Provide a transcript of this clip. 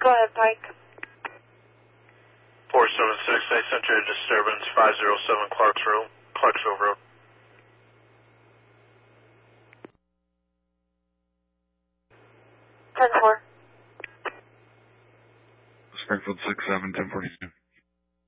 Go ahead, Pike. 476, I sent you a disturbance, 507 Clarksville Road. Ten four. Springfield 67, 1042.